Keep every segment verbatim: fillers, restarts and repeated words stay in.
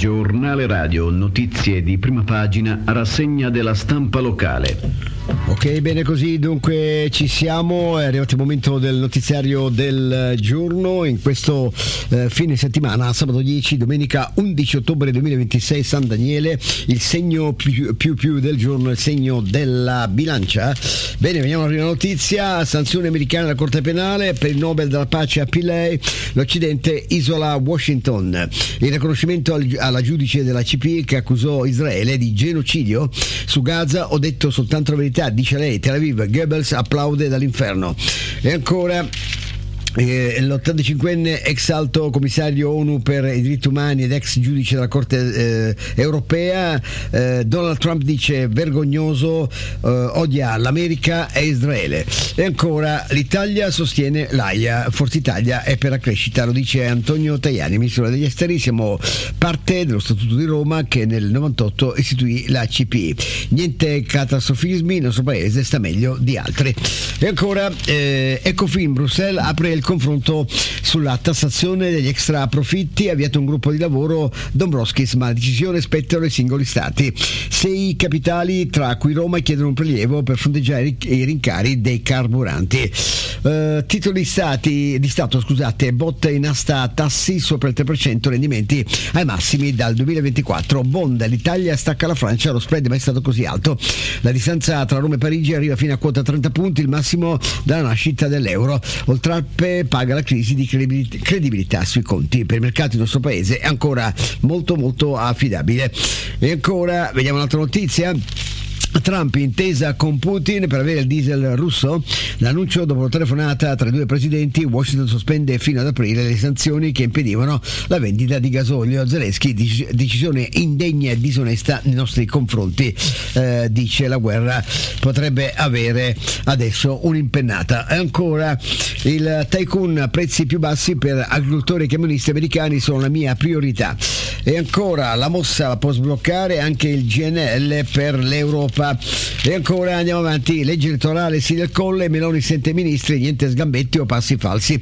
Giornale Radio, notizie di prima pagina, rassegna della stampa locale. Ok, bene così, dunque ci siamo, è arrivato il momento del notiziario del giorno in questo eh, fine settimana, sabato dieci, domenica undici ottobre duemilaventisei, San Daniele, il segno più più, più del giorno, il segno della bilancia. Bene, veniamo alla prima notizia: sanzione americana alla Corte Penale per il Nobel della Pace a Pillay, l'Occidente isola Washington. Il riconoscimento al, alla giudice della C P I che accusò Israele di genocidio su Gaza: ho detto soltanto la verità, dice lei. Tel Aviv, Goebbels applaude dall'inferno. E ancora Eh, l'ottantacinquenne ex alto commissario ONU per i diritti umani ed ex giudice della Corte eh, europea, eh, Donald Trump dice vergognoso, eh, odia l'America e Israele. E ancora l'Italia sostiene l'AIA, Forza Italia è per la crescita, lo dice Antonio Tajani, ministro degli esteri. Siamo parte dello Statuto di Roma che nel novantotto istituì la C P I. Niente catastrofismi, il nostro paese sta meglio di altri. E ancora eh, Ecofin, Bruxelles apre il confronto sulla tassazione degli extra profitti, ha avviato un gruppo di lavoro Dombrovskis, ma la decisione spettano ai singoli stati. Sei capitali, tra cui Roma, chiedono un prelievo per fronteggiare i rincari dei carburanti. Uh, titoli stati, di Stato, scusate, botta in asta tassi sopra il tre per cento, rendimenti ai massimi dal duemilaventiquattro. Bond, l'Italia stacca la Francia, lo spread è mai stato così alto. La distanza tra Roma e Parigi arriva fino a quota trenta punti, il massimo dalla nascita dell'euro. Oltralpe paga la crisi di credibilità sui conti. Per i mercati del nostro paese è ancora molto molto affidabile. E ancora vediamo un'altra notizia. Trump intesa con Putin per avere il diesel russo. L'annuncio dopo la telefonata tra i due presidenti. Washington sospende fino ad aprile le sanzioni che impedivano la vendita di gasolio. Zelensky, decisione indegna e disonesta nei nostri confronti, eh, dice la guerra potrebbe avere adesso un'impennata. E ancora il tycoon, prezzi più bassi per agricoltori e camionisti americani sono la mia priorità. E ancora la mossa la può sbloccare anche il G N L per l'Europa. E ancora andiamo avanti, legge elettorale sì del Colle, Meloni sente ministri, niente sgambetti o passi falsi.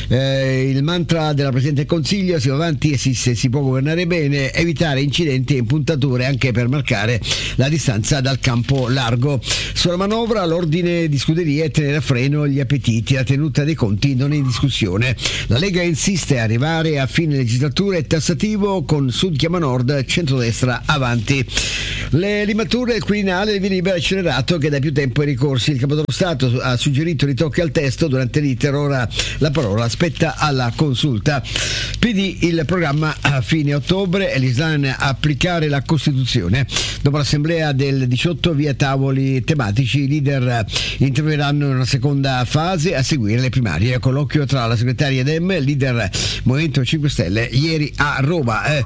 Eh, il mantra della Presidente del Consiglio: si va avanti e si, se si può governare bene, evitare incidenti e impuntature anche per marcare la distanza dal campo largo. Sulla manovra l'ordine di scuderia è tenere a freno gli appetiti, la tenuta dei conti non è in discussione. La Lega insiste a arrivare a fine legislatura, è tassativo con Sud chiama Nord, centrodestra avanti. Le limature del Quirinale, il via libera accelerato che da più tempo ai ricorsi. Il Capo dello Stato ha suggerito ritocchi al testo durante l'iter, ora la parola spetta alla consulta. P D, il programma a fine ottobre e l'Islam applicare la Costituzione. Dopo l'assemblea del diciotto, via tavoli tematici, i leader interverranno in una seconda fase, a seguire le primarie. Colloquio tra la segretaria Dem e il leader Movimento cinque Stelle ieri a Roma. Eh,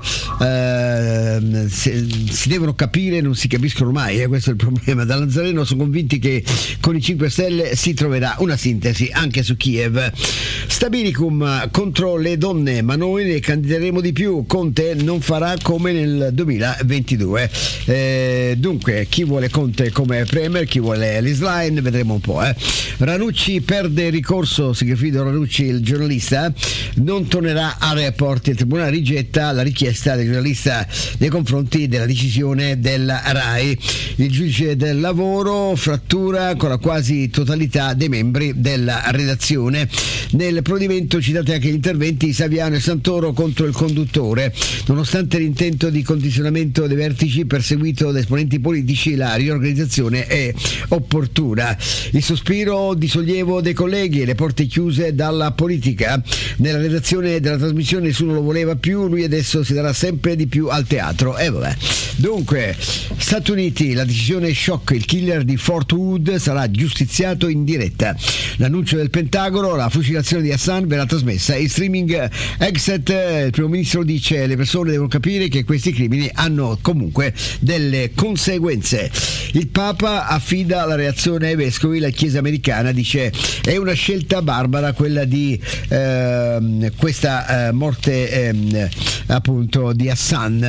eh, si, si devono capire, non si capiscono mai, eh, questo è il problema. Da Nazareno sono convinti che con i cinque Stelle si troverà una sintesi anche su Kiev. Stabilicum contro le donne, ma noi ne candideremo di più. Conte non farà come nel duemilaventidue. Eh, dunque, chi vuole Conte come premier, chi vuole l'Isline, vedremo un po'. Eh. Ranucci perde il ricorso, Sigfrido Ranucci, il giornalista, non tornerà a Report. Il tribunale rigetta la richiesta del giornalista nei confronti della decisione della RAI. Il giudice del lavoro frattura con la quasi totalità dei membri della redazione. Nel provvedimento citate anche gli interventi di Saviano e Santoro contro il conduttore. Nonostante l'intento di condizionamento dei vertici perseguito da esponenti politici, la riorganizzazione è opportuna. Il sospiro di sollievo dei colleghi e le porte chiuse dalla politica. Nella redazione della trasmissione nessuno lo voleva più, lui adesso si darà sempre di più al teatro. E eh, vabbè. Dunque, Stati Uniti, la decisione shock, il killer di Fort Hood sarà giustiziato in diretta. L'annuncio del Pentagono, la fucilazione di Hassan verrà trasmessa in streaming. Exit, il primo ministro dice: le persone devono capire che questi crimini hanno comunque delle conseguenze. Il Papa affida la reazione ai vescovi, la Chiesa americana dice: è una scelta barbara quella di eh, questa eh, morte eh, appunto di Hassan,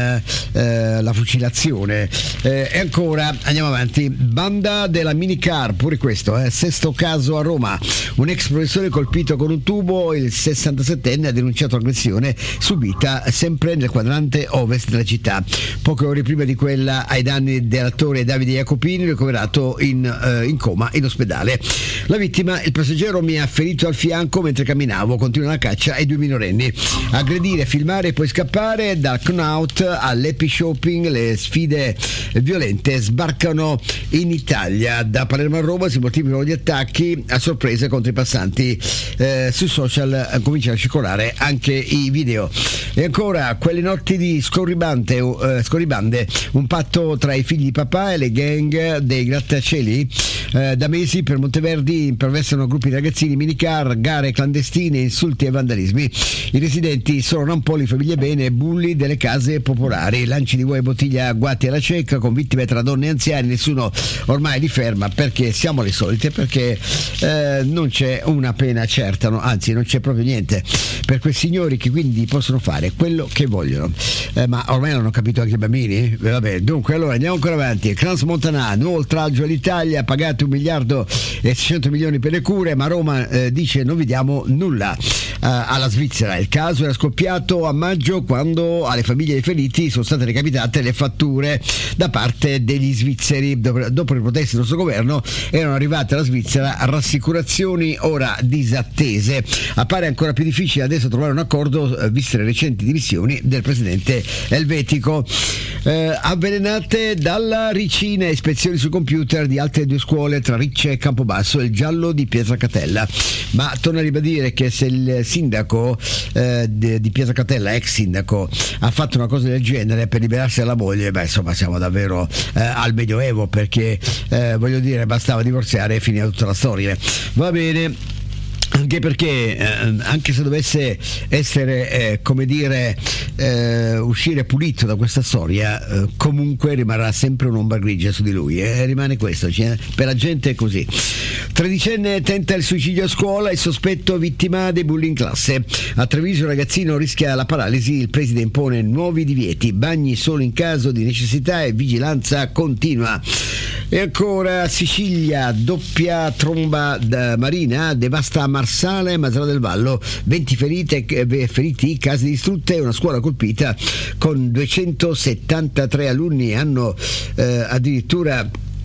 eh, la fucilazione. Eh, e ancora andiamo avanti, banda della minicar, pure questo, eh, sesto caso a Roma, un ex professore colpito con un tubo, il sessantasettenne ha denunciato l'aggressione subita sempre nel quadrante ovest della città, poche ore prima di quella ai danni dell'attore Davide Jacopini, ricoverato in, eh, in coma in ospedale. La vittima, il passeggero mi ha ferito al fianco mentre camminavo, continua la caccia ai due minorenni. Aggredire, filmare e poi scappare, dal Knout all'Happy Shopping, le sfide violente sbarcano in Italia. Da Palermo a Roma si moltiplicano gli attacchi a sorpresa contro i passanti, eh, sui social eh, cominciano a circolare anche i video. E ancora quelle notti di scorribande, eh, scorribande, un patto tra i figli di papà e le gang dei grattacieli. Eh, da mesi per Monteverdi imperversano gruppi di ragazzini, minicar, gare clandestine, insulti e vandalismi. I residenti sono rampoli, famiglie bene, bulli delle case popolari, lanci di uova e bottiglia agguati alla cieca, con vittime tra donne e anziani. Nessuno ormai li ferma perché siamo le solite, perché eh, non c'è una pena certa, no? Anzi non c'è proprio niente per quei signori, che quindi possono fare quello che vogliono. Eh, ma ormai l'hanno capito anche i bambini? Eh, vabbè, dunque allora andiamo ancora avanti. Crans Montana, nuovo oltraggio all'Italia, pagato un miliardo e seicento milioni per le cure, ma Roma eh, dice non vi diamo nulla. Uh, alla Svizzera il caso era scoppiato a maggio, quando alle famiglie dei feriti sono state recapitate le fatture da parte degli svizzeri. Dopo, dopo le proteste del nostro governo erano arrivate alla Svizzera rassicurazioni ora disattese. Appare ancora più difficile adesso trovare un accordo, eh, viste le recenti dimissioni del presidente elvetico. Eh, avvelenate dalla ricina, ispezioni su computer di altre due scuole tra Ricce e Campobasso e il giallo di Pietracatella. Ma torno a ribadire che se il sindaco eh, di Pietracatella, ex sindaco, ha fatto una cosa del genere per liberarsi dalla moglie, beh insomma siamo davvero eh, al medioevo, perché eh, voglio dire, bastava divorziare e finiva tutta la storia. Va bene. Anche perché eh, anche se dovesse essere eh, come dire eh, uscire pulito da questa storia, eh, comunque rimarrà sempre un'ombra grigia su di lui, eh, rimane questo, cioè, per la gente è così. Tredicenne tenta il suicidio a scuola, il sospetto vittima dei bulli in classe. A Treviso il ragazzino rischia la paralisi, il preside impone nuovi divieti, bagni solo in caso di necessità e vigilanza continua. E ancora Sicilia, doppia tromba marina devasta Marsala e Mazara del Vallo, venti ferite, feriti, case distrutte e una scuola colpita con duecentosettantatré alunni. Hanno eh, addirittura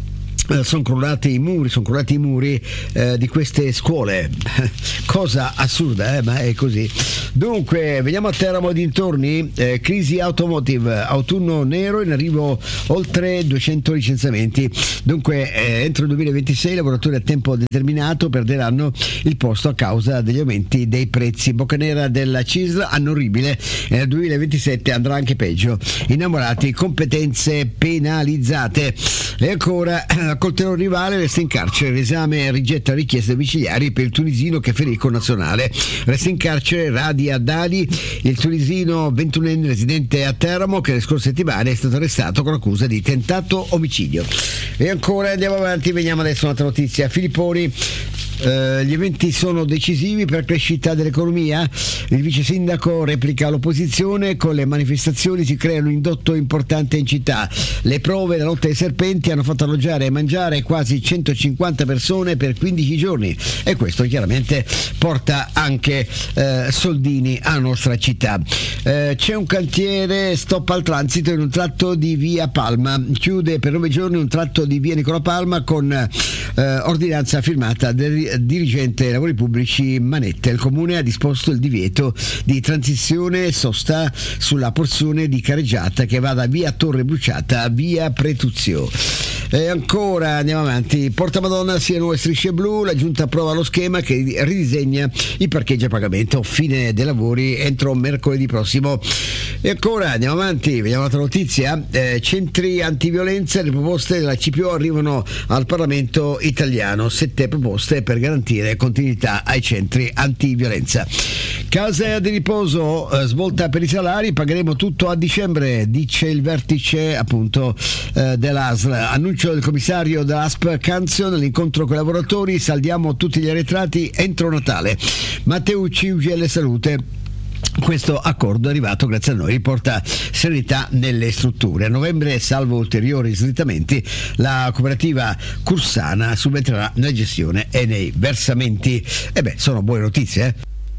sono crollati i muri, sono crollati i muri eh, di queste scuole. Cosa assurda, eh, ma è così. Dunque, veniamo a Teramo e dintorni. Eh, crisi automotive, autunno nero, in arrivo oltre duecento licenziamenti. Dunque, eh, entro il duemilaventisei i lavoratori a tempo determinato perderanno il posto a causa degli aumenti dei prezzi. Boccanera della C I S L, anno orribile, e nel duemilaventisette andrà anche peggio. Innamorati, competenze penalizzate. E ancora, coltello rivale, resta in carcere, l'esame rigetta richieste domiciliari per il tunisino che ferì il connazionale. Resta in carcere Radi Haddadi, il tunisino ventunenne residente a Teramo, che le scorse settimane è stato arrestato con accusa di tentato omicidio. E ancora andiamo avanti, veniamo adesso a un'altra notizia. Filipponi. Uh, gli eventi sono decisivi per la crescita dell'economia. Il vice sindaco replica l'opposizione: con le manifestazioni si crea un indotto importante in città. Le prove della notte dei serpenti hanno fatto alloggiare e mangiare quasi centocinquanta persone per quindici giorni, e questo chiaramente porta anche uh, soldini alla nostra città. Uh, c'è un cantiere, stop al transito in un tratto di via Palma, chiude per nove giorni un tratto di via Nicola Palma con uh, ordinanza firmata del dirigente dei lavori pubblici Manette. Il comune ha disposto il divieto di transizione e sosta sulla porzione di carreggiata che va da via Torre Bruciata a via Pretuzio. E ancora andiamo avanti. Porta Madonna, sia nuove strisce blu, la giunta approva lo schema che ridisegna i parcheggi a pagamento, fine dei lavori entro mercoledì prossimo. E ancora andiamo avanti, vediamo un'altra notizia. Eh, centri antiviolenza, le proposte della C P O arrivano al Parlamento italiano, sette proposte per garantire continuità ai centri antiviolenza. Casa di riposo, eh, svolta per i salari, pagheremo tutto a dicembre, dice il vertice appunto eh, dell'A S L. Annuncio del commissario dell'A S P Canzio nell'incontro con i lavoratori: saldiamo tutti gli arretrati entro Natale. Matteucci, U G L Salute. Questo accordo è arrivato grazie a noi, riporta serenità nelle strutture. A novembre, salvo ulteriori slittamenti, la cooperativa Cursana subentrerà nella gestione e nei versamenti. E beh, sono buone notizie, eh?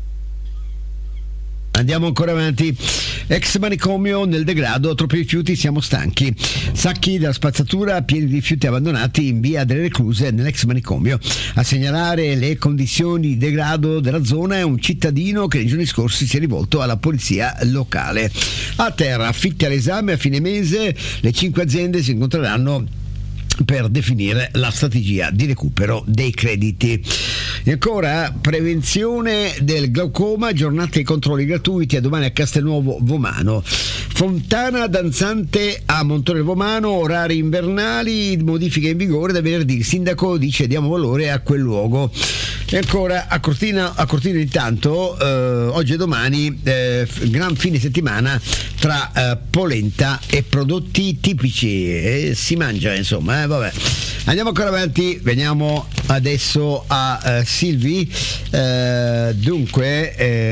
Andiamo ancora avanti. Ex manicomio nel degrado, troppi rifiuti, siamo stanchi. Sacchi della spazzatura pieni di rifiuti abbandonati in via delle Recluse nell'ex manicomio. A segnalare le condizioni di degrado della zona è un cittadino che nei giorni scorsi si è rivolto alla polizia locale. A terra, affitti all'esame a fine mese, le cinque aziende si incontreranno per definire la strategia di recupero dei crediti. E ancora prevenzione del glaucoma, giornate di controlli gratuiti a domani a Castelnuovo Vomano. Fontana danzante a Montone Vomano, orari invernali, modifiche in vigore da venerdì. Il sindaco dice diamo valore a quel luogo. E ancora a Cortina, a Cortina intanto, eh, oggi e domani, eh, gran fine settimana tra eh, polenta e prodotti tipici. E si mangia, insomma, eh, vabbè. Andiamo ancora avanti, veniamo adesso a eh, Silvi. Eh, dunque,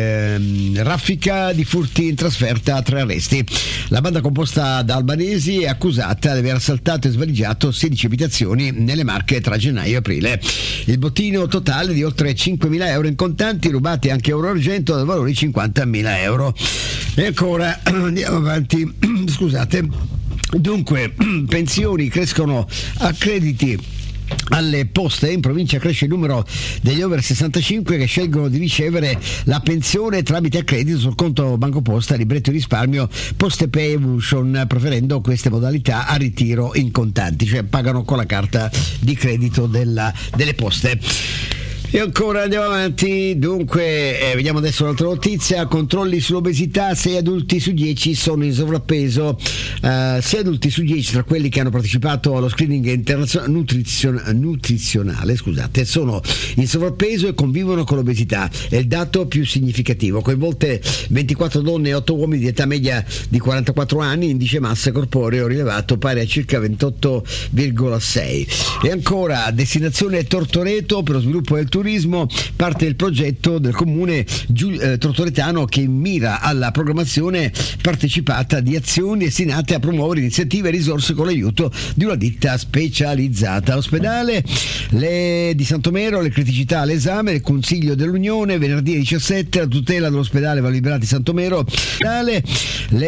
eh, raffica di furti in trasferta, tre arresti. La banda composta da albanesi è accusata di aver assaltato e svaligiato sedici abitazioni nelle Marche tra gennaio e aprile. Il bottino totale di oltre cinquemila euro in contanti, rubati anche euro argento dal valore di cinquantamila euro. E ancora andiamo avanti, scusate. Dunque, pensioni crescono a crediti alle poste. In provincia cresce il numero degli over sessantacinque che scelgono di ricevere la pensione tramite accredito sul conto Banco Posta, libretto di risparmio, Poste Pay Evolution, preferendo queste modalità a ritiro in contanti, cioè pagano con la carta di credito della, delle poste. E ancora andiamo avanti, dunque eh, vediamo adesso un'altra notizia. Controlli sull'obesità, sei adulti su dieci sono in sovrappeso. Uh, sei adulti su dieci tra quelli che hanno partecipato allo screening internazionale nutrizion- nutrizionale scusate, sono in sovrappeso e convivono con l'obesità. È il dato più significativo. Coinvolte ventiquattro donne e otto uomini di età media di quarantaquattro anni, indice massa corporeo rilevato pari a circa ventotto virgola sei. E ancora, destinazione Tortoreto per lo sviluppo del turismo. Parte il progetto del comune Giu- eh, tortoretano che mira alla programmazione partecipata di azioni destinate a promuovere iniziative e risorse con l'aiuto di una ditta specializzata. All'ospedale le, di Santomero, le criticità all'esame del Consiglio dell'Unione venerdì diciassette, la tutela dell'ospedale Val Liberati Santomero. Le